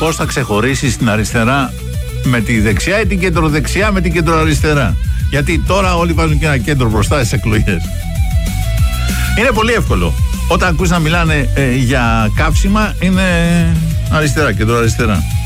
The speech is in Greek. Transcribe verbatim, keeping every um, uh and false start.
πώς θα ξεχωρίσεις την αριστερά με τη δεξιά ή την κεντροδεξιά με την κεντροαριστερά. Γιατί τώρα όλοι βάζουν και ένα κέντρο μπροστά στις εκλογές. Είναι πολύ εύκολο. Όταν ακούς να μιλάνε ε, για καύσιμα, είναι αριστερά, κεντροαριστερά.